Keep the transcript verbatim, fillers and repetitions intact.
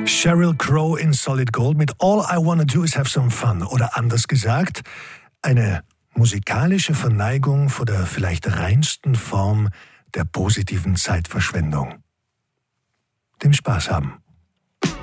Sheryl Crow in Solid Gold mit All I Wanna Do Is Have Some Fun. Oder anders gesagt, eine musikalische Verneigung vor der vielleicht reinsten Form der positiven Zeitverschwendung. Dem Spaß haben.